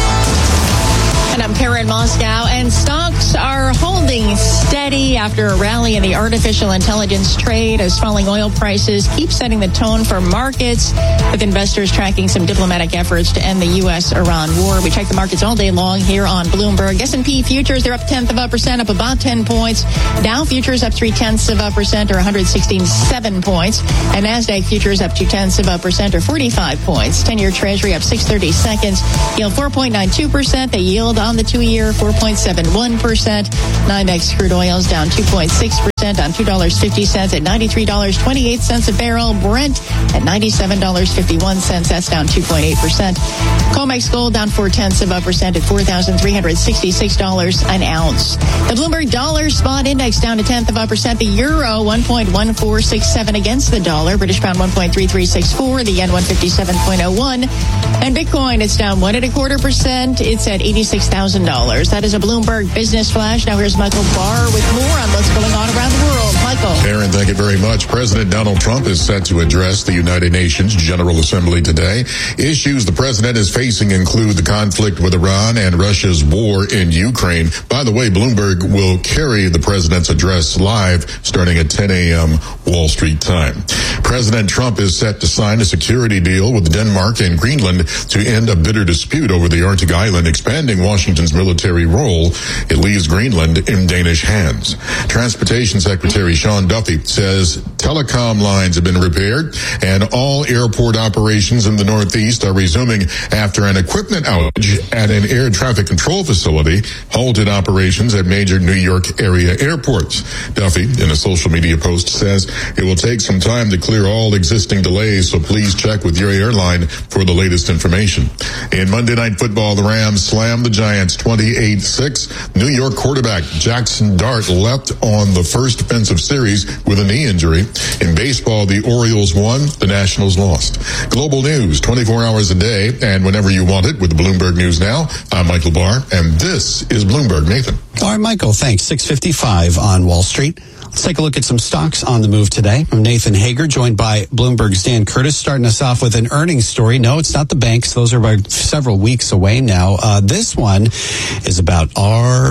And I'm Karen Moscow, and stocks are holding steady after a rally in the artificial intelligence trade as falling oil prices keep setting the tone for markets, with investors tracking some diplomatic efforts to end the U S Iran war. We check the markets all day long here on Bloomberg. S and P futures, they're up tenth of a percent, up about ten points. Dow futures up three-tenths of a percent, or one hundred sixty-seven points. And NASDAQ futures up two-tenths of a percent, or forty-five points. ten-year Treasury up six thirty-seconds, yield four point nine two percent. The yield on the two-year, four point seven one percent. NYMEX crude oils down two point six percent on two dollars and fifty cents at ninety-three dollars and twenty-eight cents a barrel. Brent at ninety-seven dollars and fifty-one cents. That's down two point eight percent. COMEX gold down four-tenths of a percent at four thousand three hundred sixty-six dollars an ounce. The Bloomberg Dollar Spot Index down a tenth of a percent. The euro one point one four six seven against the dollar. British pound one point three three six four. The yen one fifty-seven point oh one. And Bitcoin, it's down one and a quarter percent. It's at eighty-six thousand dollars. That is a Bloomberg Business Flash. Now here's Michael Barr with more on what's going on around the world. Michael. Karen, thank you very much. President Donald Trump is set to address the United Nations General Assembly today. Issues the president is facing include the conflict with Iran and Russia's war in Ukraine. By the way, Bloomberg will carry the president's address live starting at ten a.m. Wall Street time. President Trump is set to sign a security deal with Denmark and Greenland to end a bitter dispute over the Arctic island, expanding Washington's military role. It leaves Greenland in Danish hands. Transportation Secretary Sean Duffy says telecom lines have been repaired and all airport operations in the Northeast are resuming after an equipment outage at an air traffic control facility halted operations at major New York area airports. Duffy, in a social media post, says it will take some time to clear all existing delays, so please check with your airline for the latest information. In Monday Night Football, the Rams slammed the Giants twenty-eight six. New York quarterback Jackson Dart left on the first defensive series with a knee injury. In baseball, the Orioles won, the Nationals lost. Global news, twenty-four hours a day, and whenever you want it with Bloomberg News Now. I'm Michael Barr, and this is Bloomberg. Nathan. All right, Michael, thanks. six fifty-five on Wall Street. Let's take a look at some stocks on the move today. I'm Nathan Hager, joined by Bloomberg's Dan Curtis, starting us off with an earnings story. No, it's not the banks. Those are about several weeks away now. Uh, this one is about R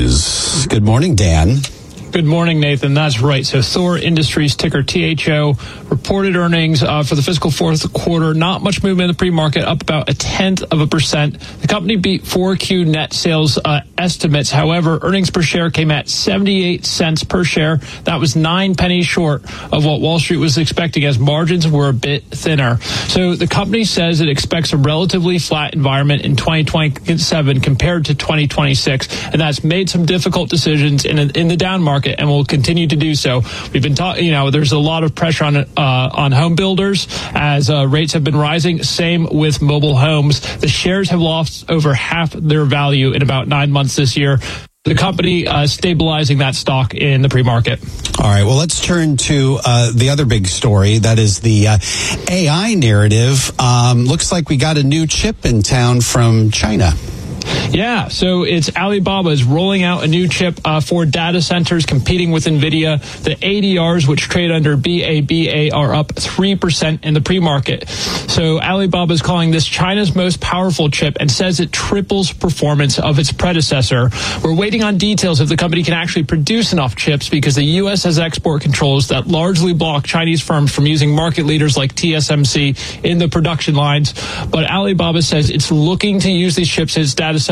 Vs. Good morning, Dan. Good morning, Nathan. That's right. So Thor Industries, ticker T H O, reported earnings uh, for the fiscal fourth quarter. Not much movement in the pre-market, up about a tenth of a percent. The company beat four Q net sales uh, estimates. However, earnings per share came at seventy-eight cents per share. That was nine pennies short of what Wall Street was expecting, as margins were a bit thinner. So the company says it expects a relatively flat environment in twenty twenty-seven compared to twenty twenty-six, and that's made some difficult decisions in, a, in the down market, and will continue to do so. We've been talking, you know, there's a lot of pressure on uh, on home builders as uh, rates have been rising. Same with mobile homes. The shares have lost over half their value in about nine months this year. The company uh, stabilizing that stock in the pre-market. All right, well, let's turn to uh, the other big story. That is the uh, A I narrative. Um, looks like we got a new chip in town from China. Yeah, so it's Alibaba is rolling out a new chip uh, for data centers competing with NVIDIA. The A D Rs, which trade under B A B A, are up three percent in the pre-market. So Alibaba is calling this China's most powerful chip and says it triples performance of its predecessor. We're waiting on details if the company can actually produce enough chips, because the U S has export controls that largely block Chinese firms from using market leaders like T S M C in the production lines. But Alibaba says it's looking to use these chips as data center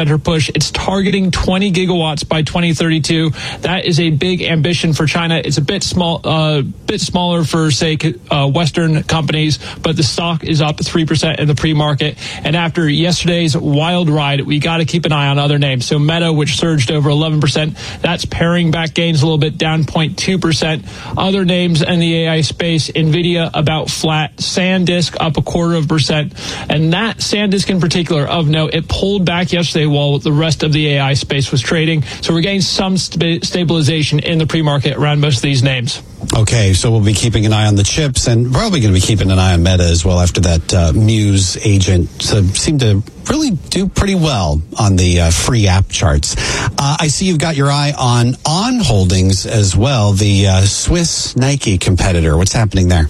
center push. It's targeting twenty gigawatts by twenty thirty-two. That is a big ambition for China. It's a bit small, uh, bit smaller for, say, uh, Western companies, but the stock is up three percent in the pre-market. And after yesterday's wild ride, we got to keep an eye on other names. So Meta, which surged over eleven percent, that's paring back gains a little bit, down zero point two percent. Other names in the A I space, NVIDIA about flat, SanDisk up a quarter of a percent. And that SanDisk in particular, of note, it pulled back yesterday while the rest of the A I space was trading. So we're getting some st- stabilization in the pre-market around most of these names. Okay, so we'll be keeping an eye on the chips and probably going to be keeping an eye on Meta as well after that uh, Muse agent so seemed to really do pretty well on the uh, free app charts. Uh, I see you've got your eye on On Holdings as well, the uh, Swiss Nike competitor. What's happening there?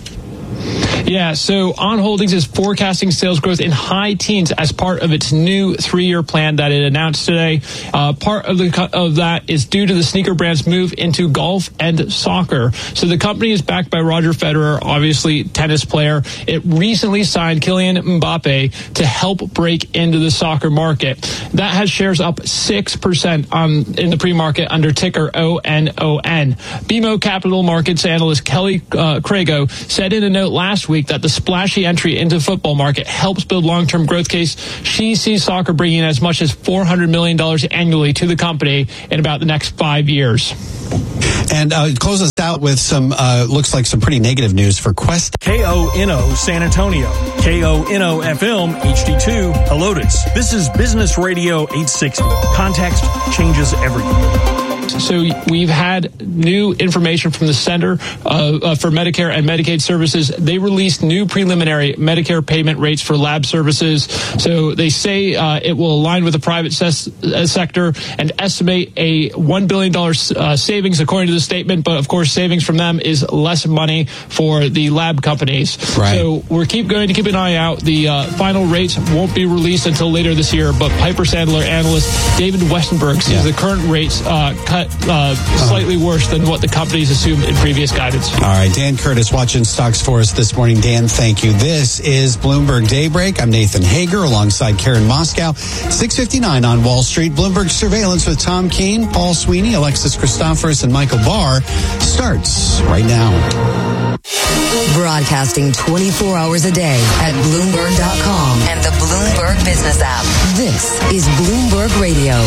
Yeah, so On Holdings is forecasting sales growth in high teens as part of its new three-year plan that it announced today. Uh, part of the of that is due to the sneaker brand's move into golf and soccer. So the company is backed by Roger Federer, obviously tennis player. It recently signed Kylian Mbappe to help break into the soccer market. That has shares up six percent on in the pre-market under ticker O N O N. B M O Capital Markets analyst Kelly uh, Crago said in a note last week that the splashy entry into football market helps build long-term growth case. She sees soccer bringing in as much as four hundred million dollars annually to the company in about the next five years. And uh, close us out with some, uh, looks like some pretty negative news for Quest. K O N O San Antonio, K O N O F M H D two Helotes. This is Business Radio eight sixty. Context changes everything. So we've had new information from the Center uh, uh, for Medicare and Medicaid Services. They released new preliminary Medicare payment rates for lab services. So they say uh, it will align with the private ses- uh, sector and estimate a one billion dollars uh, savings according to the statement. But of course, savings from them is less money for the lab companies. Right. So we're keep going to keep an eye out. The uh, final rates won't be released until later this year. But Piper Sandler analyst David Westenberg says Yeah. the current rates uh, cut Uh, slightly worse than what the companies assumed in previous guidance. All right, Dan Curtis watching stocks for us this morning. Dan, thank you. This is Bloomberg Daybreak. I'm Nathan Hager alongside Karen Moscow. six fifty-nine on Wall Street. Bloomberg Surveillance with Tom Keene, Paul Sweeney, Alexis Christoforous, and Michael Barr starts right now. Broadcasting twenty-four hours a day at Bloomberg dot com and the Bloomberg Business app. This is Bloomberg Radio.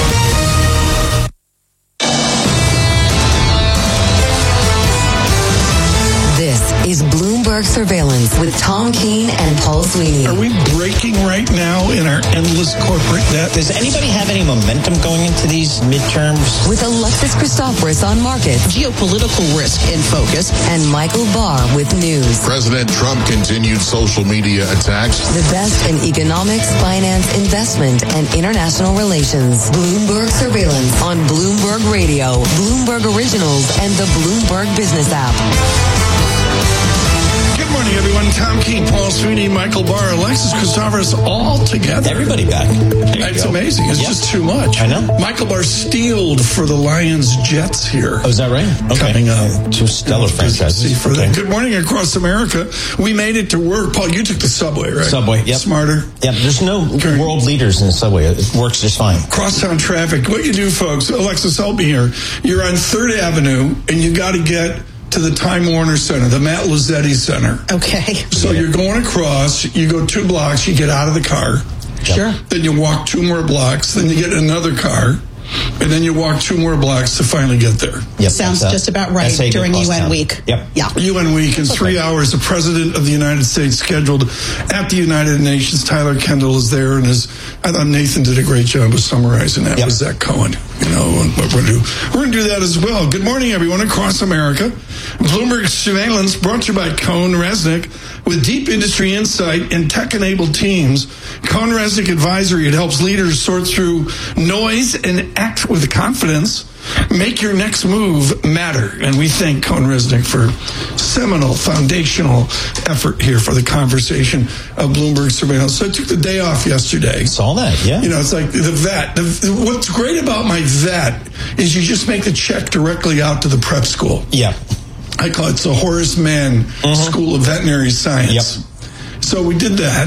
This is Bloomberg Surveillance with Tom Keene and Paul Sweeney. Are we breaking right now in our endless corporate debt? Does anybody have any momentum going into these midterms? With Alexis Christoforous on markets, geopolitical risk in focus, and Michael Barr with news. President Trump continued social media attacks. The best in economics, finance, investment, and international relations. Bloomberg Surveillance on Bloomberg Radio, Bloomberg Originals, and the Bloomberg Business app. Good morning, everyone. Tom Keene, Paul Sweeney, Michael Barr, Alexis Christoforous, all together. Everybody back. It's go. amazing. It's yep. just too much. I know. Michael Barr steeled for the Lions Jets here. Oh, is that right? Okay. Coming up. Two stellar franchises. For okay. them. Good morning across America. We made it to work. Paul, you took the subway, right? Subway, yep. Smarter. Yep, there's no Current. world leaders in the subway. It works just fine. Crosstown traffic. What you do, folks, Alexis, help me here. You're on third Avenue, and you got to get to the Time Warner Center, the Matt Luzzetti Center. Okay. So yeah. you're going across, you go two blocks, you get out of the car. Yep. Sure. Then you walk two more blocks, then you get another car, and then you walk two more blocks to finally get there. Yep, Sounds uh, just about right during U N week. Yep. Yeah. U N week in three okay. hours. The President of the United States scheduled at the United Nations. Tyler Kendall is there, and his, I thought Nathan did a great job of summarizing that. Yep. Was Zach Cohen. You know, and what we're going to do. We're going to do that as well. Good morning, everyone across America. Bloomberg Surveillance brought to you by Cohn Resnick. With deep industry insight and tech-enabled teams, Cohn Resnick Advisory, it helps leaders sort through noise and act with confidence. Make your next move matter. And we thank Cohn Resnick for seminal, foundational effort here for the conversation of Bloomberg Surveillance. So I took the day off yesterday. Saw that, yeah. You know, it's like the vet. The, what's great about my vet is you just make the check directly out to the prep school. Yeah. I call it the Horace Mann mm-hmm. School of Veterinary Science. Yep. So we did that.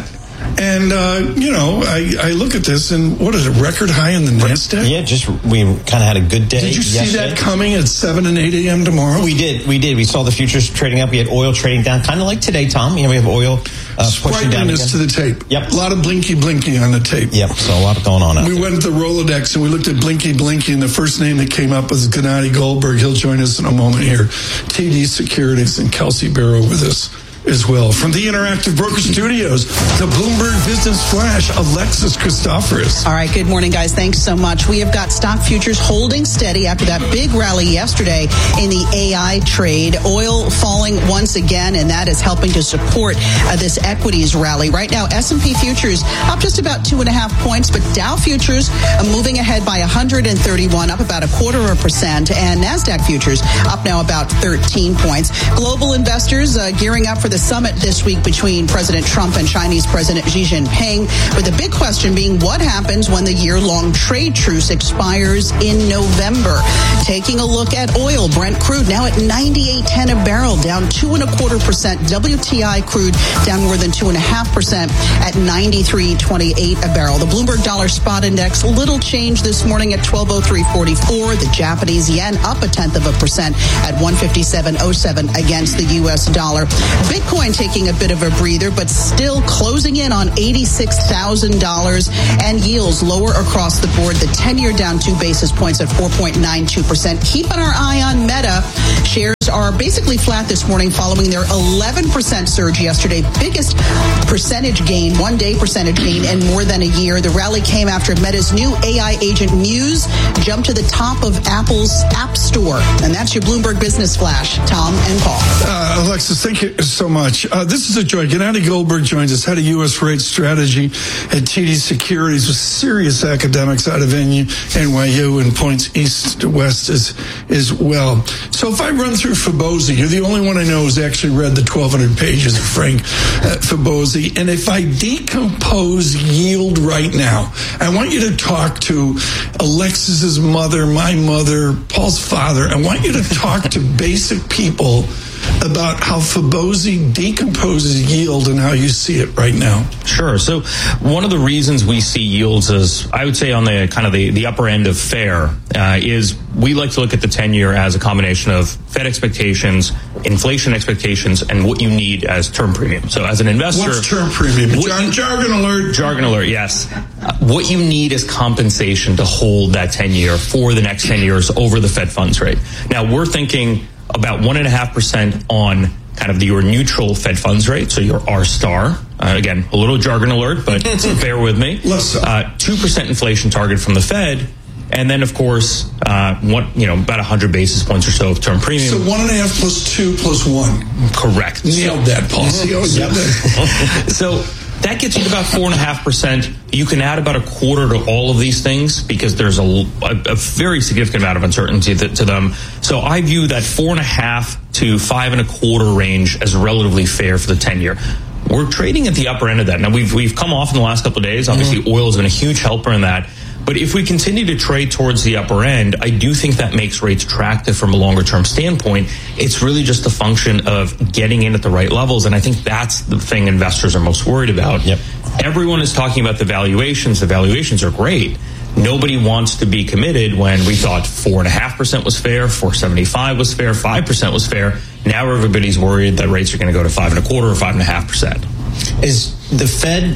And, uh, you know, I, I look at this and what is it, record high in the NASDAQ? Yeah, just we kind of had a good day. Did you see yesterday. that coming at seven and eight a.m. tomorrow? We did. We did. We saw the futures trading up. We had oil trading down, kind of like today, Tom. You know, we have oil uh, pushing down again. Sprightliness to the tape. Yep. A lot of blinky blinky on the tape. Yep. So a lot going on out We there. went to the Rolodex and we looked at blinky blinky, and the first name that came up was Gennady Goldberg. He'll join us in a moment here. T D Securities and Kelsey Barrow with us as well. From the Interactive Broker Studios, the Bloomberg Business Flash, Alexis Christoforous. All right, good morning, guys. Thanks so much. We have got stock futures holding steady after that big rally yesterday in the A I trade. Oil falling once again, and that is helping to support uh, this equities rally. Right now, S and P futures up just about two and a half points, but Dow futures uh, moving ahead by one hundred thirty-one, up about a quarter of a percent, and NASDAQ futures up now about thirteen points. Global investors uh, gearing up for the summit this week between President Trump and Chinese President Xi Jinping, with the big question being what happens when the year-long trade truce expires in November. Taking a look at oil, Brent crude now at ninety-eight ten a barrel, down two and a quarter percent. W T I crude down more than two and a half percent at ninety-three twenty-eight a barrel. The Bloomberg Dollar Spot Index, little change this morning at twelve oh three forty-four. The Japanese yen up a tenth of a percent at one fifty-seven oh seven against the U S dollar. Bitcoin taking a bit of a breather, but still closing in on eighty-six thousand dollars, and yields lower across the board. The ten-year down two basis points at four point nine two percent. Keeping our eye on Meta. Shares are basically flat this morning following their eleven percent surge yesterday. Biggest percentage gain, one-day percentage gain in more than a year. The rally came after Meta's new A I agent Muse jumped to the top of Apple's App Store. And that's your Bloomberg Business Flash. Tom and Paul. Uh, Alexis, thank you so much. Uh, this is a joy. Gennady Goldberg joins us, head of U S rate strategy at T D Securities, with serious academics out of N Y U and points east to west as, as well. So if I run through Fibonacci, you're the only one I know who's actually read the twelve hundred pages of Frank uh, Fibonacci. And if I decompose yield right now, I want you to talk to Alexis's mother, my mother, Paul's father. I want you to talk to basic people about how Fibonacci decomposes yield and how you see it right now. Sure. So one of the reasons we see yields as, I would say, on the kind of the, the upper end of fair uh, is we like to look at the ten-year as a combination of Fed expectations, inflation expectations, and what you need as term premium. So as an investor... What's term premium? Jar- you, jargon alert. Jargon alert, yes. Uh, what you need is compensation to hold that ten-year for the next ten years over the Fed funds rate. Now, we're thinking about one and a half percent on kind of the, your neutral Fed funds rate, so your R star. Uh, again, a little jargon alert, but bear with me. Uh, two percent inflation target from the Fed, and then of course, uh, one, you know, about a hundred basis points or so of term premium. So one and a half plus two plus one. Correct. Nailed that, Paul. See how yep. that. So that gets you to about four and a half percent. You can add about a quarter to all of these things because there's a, a, a very significant amount of uncertainty to, to them. So I view that four and a half to five and a quarter range as relatively fair for the ten year. We're trading at the upper end of that. Now we've we've come off in the last couple of days. Obviously, mm-hmm. oil has been a huge helper in that. But if we continue to trade towards the upper end, I do think that makes rates attractive from a longer term standpoint. It's really just a function of getting in at the right levels. And I think that's the thing investors are most worried about. Yep. Everyone is talking about the valuations. The valuations are great. Nobody wants to be committed when we thought four and a half percent was fair, four seventy-five was fair, five percent was fair. Now everybody's worried that rates are going to go to five and a quarter or five and a half percent. Is the Fed...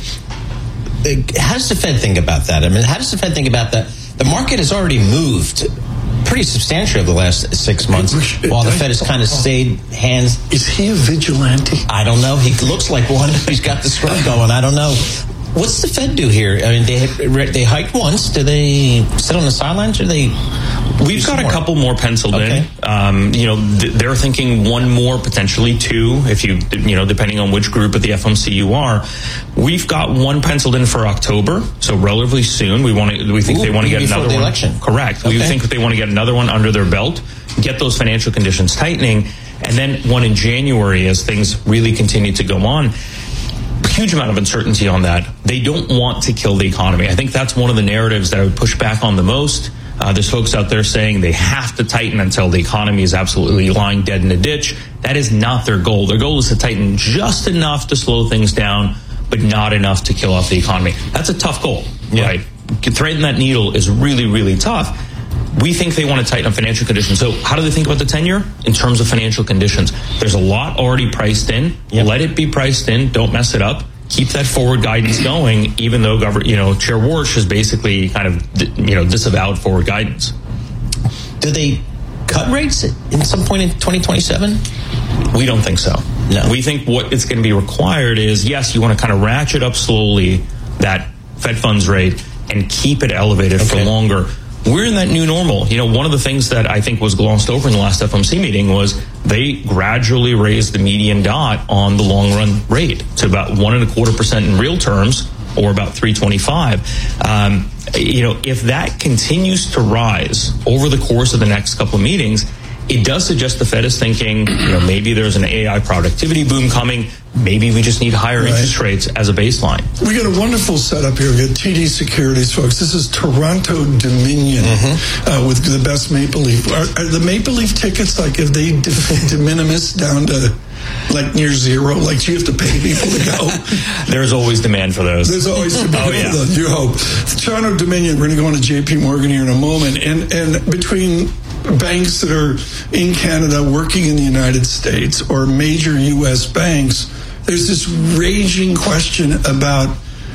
How does the Fed think about that? I mean, how does the Fed think about that? The market has already moved pretty substantially over the last six months, while the Fed has kind of stayed hands. Is he a vigilante? I don't know. He looks like one. He's got the scrub going. I don't know. What's the Fed do here? I mean, they they hiked once. Do they sit on the sidelines, or they? We've got a couple more penciled okay. in. Um, you know, th- they're thinking one more, potentially two, if you, you know, depending on which group at the F O M C you are. We've got one penciled in for October, so relatively soon. We want to. We think Ooh, they want to get before another the one. Election. Correct. Okay. We think that they want to get another one under their belt, get those financial conditions tightening, and then one in January as things really continue to go on. Huge amount of uncertainty on that. They don't want to kill the economy. I think that's one of the narratives that I would push back on the most. Uh, there's folks out there saying they have to tighten until the economy is absolutely lying dead in a ditch. That is not their goal. Their goal is to tighten just enough to slow things down, but not enough to kill off the economy. That's a tough goal, yeah. right? Threading that needle is really, really tough. We think they want to tighten up financial conditions. So how do they think about the ten-year? In terms of financial conditions. There's a lot already priced in. Yep. Let it be priced in. Don't mess it up. Keep that forward guidance going, even though, you know, Chair Warsh has basically kind of, you know, disavowed forward guidance. Do they cut rates at some point in twenty twenty-seven? We don't think so. No. We think what is going to be required is, yes, you want to kind of ratchet up slowly that Fed funds rate and keep it elevated okay. for longer. We're in that new normal. You know, one of the things that I think was glossed over in the last F O M C meeting was they gradually raised the median dot on the long run rate to about one and a quarter percent in real terms, or about three twenty-five. Um, you know, if that continues to rise over the course of the next couple of meetings, it does suggest the Fed is thinking, you know, maybe there's an A I productivity boom coming. Maybe we just need higher right. interest rates as a baseline. We got a wonderful setup here. We got T D Securities, folks. This is Toronto Dominion mm-hmm. uh, with the best Maple Leaf. Are, are the Maple Leaf tickets, like, if they de, de minimis down to like near zero, like do you have to pay people to go? There's always demand for those. There's always demand oh, yeah. for those. You hope. The Toronto Dominion, we're going to go on to J P Morgan here in a moment. And, and between banks that are in Canada working in the United States or major U S banks, there's this raging question about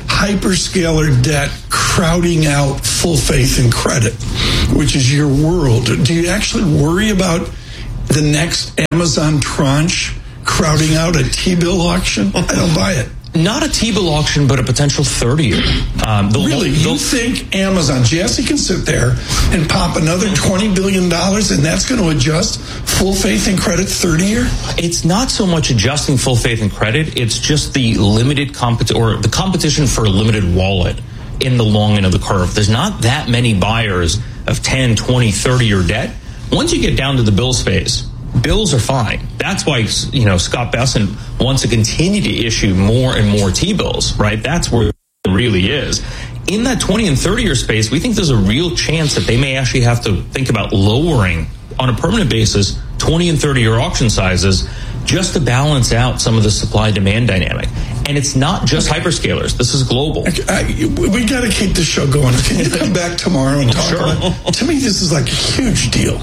hyperscaler debt crowding out full faith and credit, which is your world. Do you actually worry about the next Amazon tranche crowding out a T-bill auction? I don't buy it. Not a T-bill auction, but a potential thirty-year. Um, really? You think Amazon, Jesse can sit there and pop another twenty billion dollars and that's going to adjust full faith and credit thirty-year? It's not so much adjusting full faith and credit. It's just the limited compet or the competition for a limited wallet in the long end of the curve. There's not that many buyers of ten, twenty, thirty-year debt. Once you get down to the bill space, bills are fine. That's why, you know, Scott Bessent wants to continue to issue more and more T-bills, right? That's where it really is. In that twenty and thirty-year space, we think there's a real chance that they may actually have to think about lowering, on a permanent basis, twenty and thirty-year auction sizes just to balance out some of the supply-demand dynamic. And it's not just hyperscalers. This is global. I, I, we got to keep this show going. Can you come back tomorrow and talk sure. about it? To me, this is like a huge deal.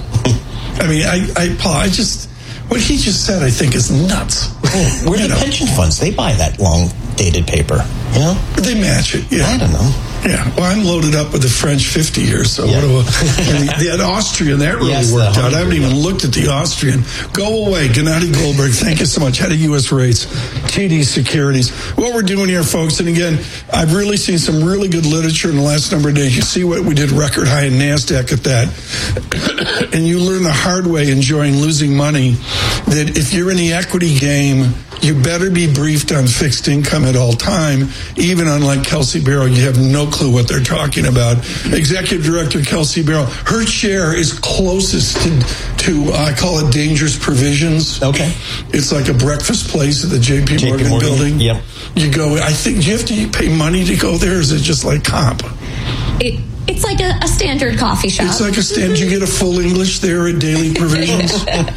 I mean, I, I, Paul, I just, what he just said, I think is nuts. Where are the know? pension funds? They buy that long-dated paper, you know? They match it, yeah. I don't know. Yeah, well, I'm loaded up with the French fifty years, so yeah. what do I, and the, the Austrian, that really yes, worked out. I haven't even looked at the Austrian. Go away, Gennady Goldberg, thank you so much. Head of U S Rates, T D Securities. What we're doing here, folks, and again, I've really seen some really good literature in the last number of days. You see what we did, record high in NASDAQ at that. And you learn the hard way, enjoying losing money, that if you're in the equity game, you better be briefed on fixed income at all time. Even unlike Kelsey Barrow, you have no clue what they're talking about. Executive Director Kelsey Barrow, her chair is closest to, to uh, I call it dangerous provisions. Okay. It's like a breakfast place at the J P Morgan, Morgan building. Yep. You go, I think, do you have to pay money to go there, or is it just like comp? It, it's like a, a standard coffee shop. It's like a stand. You get a full English there at Daily Provisions?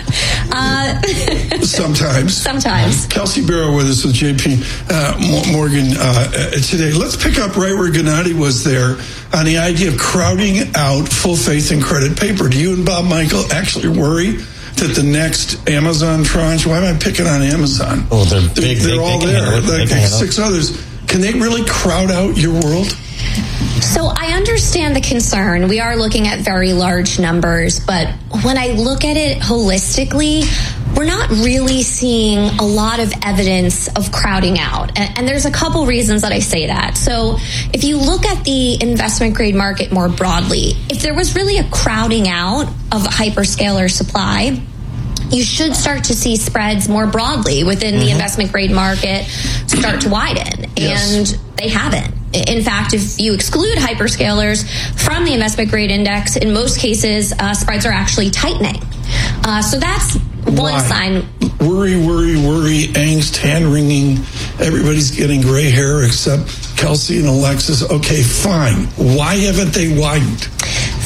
uh, Sometimes. Sometimes. Kelsey Barrow with us with J P uh, Morgan uh, today. Let's pick up right where Gennady was there on the idea of crowding out full faith and credit paper. Do you and Bob Michael actually worry that the next Amazon tranche, why am I picking on Amazon? Oh, they're big. They're, they're they, all they there. Like six others. Can they really crowd out your world? So I understand the concern. We are looking at very large numbers, but when I look at it holistically, we're not really seeing a lot of evidence of crowding out. And, and there's a couple reasons that I say that. So if you look at the investment grade market more broadly, if there was really a crowding out of hyperscaler supply, you should start to see spreads more broadly within mm-hmm. the investment grade market start to widen. Yes. And they haven't. In fact, if you exclude hyperscalers from the investment grade index, in most cases, uh, spreads are actually tightening. Uh, so that's one Why? sign. Worry, worry, worry, angst, hand-wringing. Everybody's getting gray hair except Kelsey and Alexis. Okay, fine. Why haven't they widened?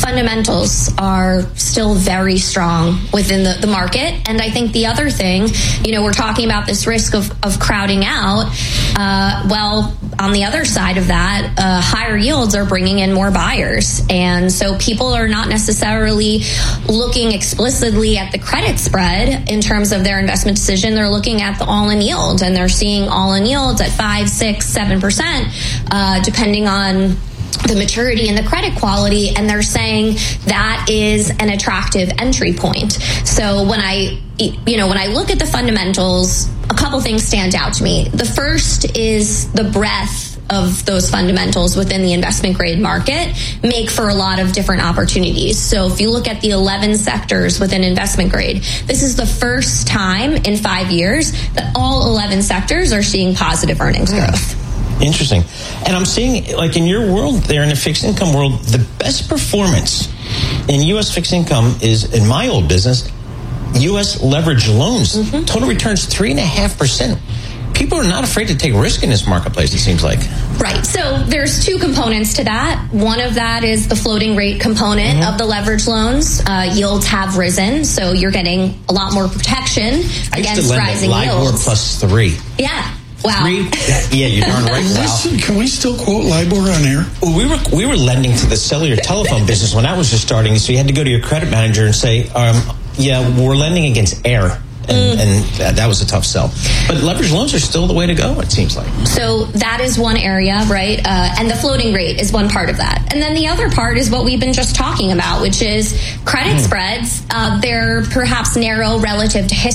fundamentals are still very strong within the, the market. And I think the other thing, you know, we're talking about this risk of, of crowding out. Uh, well, on the other side of that, uh, higher yields are bringing in more buyers. And so people are not necessarily looking explicitly at the credit spread in terms of their investment decision. They're looking at the all-in yield, and they're seeing all-in yields at five, six, seven percent, uh, depending on the maturity and the credit quality, and they're saying that is an attractive entry point. So when I, you know, when I look at the fundamentals, a couple things stand out to me. The first is the breadth of those fundamentals within the investment grade market make for a lot of different opportunities. So if you look at the eleven sectors within investment grade, this is the first time in five years that all eleven sectors are seeing positive earnings mm. growth. Interesting. And I'm seeing, like in your world there, in the fixed income world, the best performance in U S fixed income is, in my old business, U S leverage loans. Mm-hmm. Total returns three and a half percent. People are not afraid to take risk in this marketplace, it seems like. Right. So there's two components to that. One of that is the floating rate component mm-hmm. of the leverage loans. Uh, yields have risen, so you're getting a lot more protection I against used to lend rising LIBOR yields. plus three. Yeah. Wow. Three? Yeah, you're darn right. Wow. Listen, can we still quote LIBOR on here? Well, we were we were lending to the cellular telephone business when that was just starting, so you had to go to your credit manager and say, um, yeah, we're lending against air. And, mm. and that was a tough sell. But leverage loans are still the way to go, it seems like. So that is one area, right? Uh, and the floating rate is one part of that. And then the other part is what we've been just talking about, which is credit mm. spreads. Uh, they're perhaps narrow relative to history.